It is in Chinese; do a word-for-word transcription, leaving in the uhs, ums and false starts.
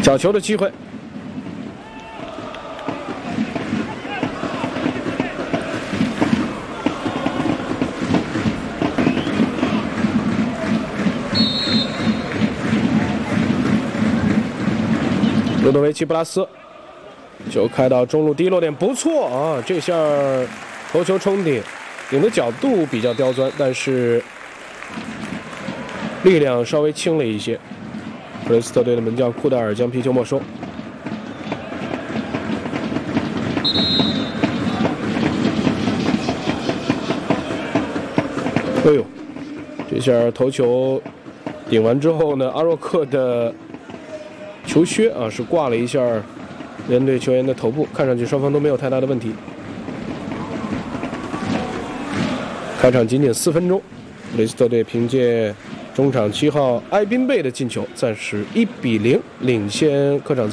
角球的机会。卢多维奇·布拉斯球开到中路低落点，不错啊！这下头球冲顶，顶的角度比较刁钻，但是力量稍微轻了一些。普雷斯特队的门将库代尔将皮球没收。哎呦，这下头球顶完之后呢，阿若克的球靴啊是挂了一下人队球员的头部，看上去双方都没有太大的问题。开场仅仅四分钟，雷斯特队凭借中场七号埃宾贝的进球，暂时一比零领先客场。